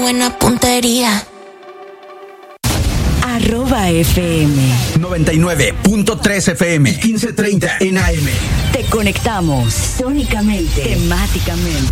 buena puntería. @FM 99.3 FM 1530 en AM. Te conectamos sónicamente, temáticamente.